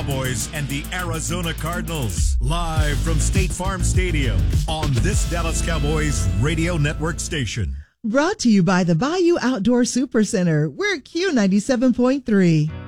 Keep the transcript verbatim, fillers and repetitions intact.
Cowboys and the Arizona Cardinals. Live from State Farm Stadium on this Dallas Cowboys radio network station. Brought to you by the Bayou Outdoor Super Center. We're Q ninety-seven point three.